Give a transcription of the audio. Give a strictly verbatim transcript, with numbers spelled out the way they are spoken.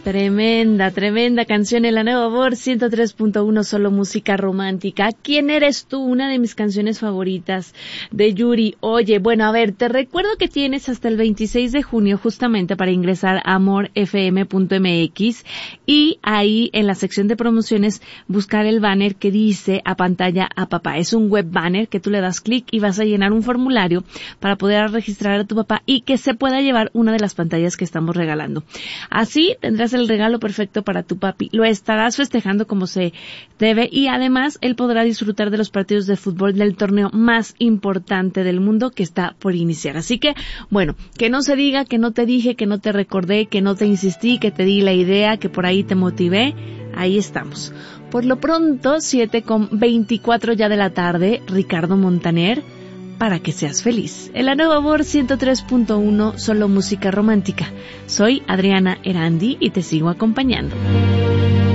Tremenda, tremenda canción en la Nueva Voz ciento tres punto uno, solo música romántica. ¿Quién eres tú? Una de mis canciones favoritas de Yuri. Oye, bueno, a ver, te recuerdo que tienes hasta el veintiséis de junio justamente para ingresar a amor f m punto m x y ahí en la sección de promociones buscar el banner que dice a pantalla a papá. Es un web banner que tú le das clic y vas a llenar un formulario para poder registrar a tu papá y que se pueda llevar una de las pantallas que estamos regalando. Así tendrás el regalo perfecto para tu papi. Lo estarás festejando como se debe y además él podrá disfrutar de los partidos de fútbol del torneo más importante del mundo que está por iniciar. Así que, bueno, que no se diga que no te dije, que no te recordé, que no te insistí, que te di la idea, que por ahí te motivé. Ahí estamos. Por lo pronto, siete con veinticuatro ya de la tarde, Ricardo Montaner, para que seas feliz. En la Nueva Voz ciento tres punto uno, solo música romántica. Soy Adriana Erandi y te sigo acompañando.